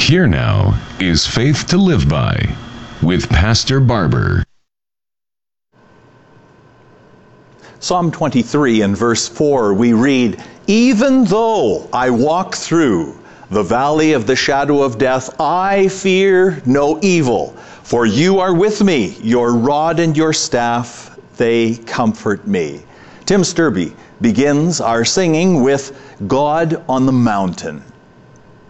Here now is Faith to Live By with Pastor Barber. Psalm 23 and verse 4 we read, "Even though I walk through the valley of the shadow of death, I fear no evil, for you are with me. Your rod and your staff, they comfort me." Tim Sturby begins our singing with "God on the Mountain."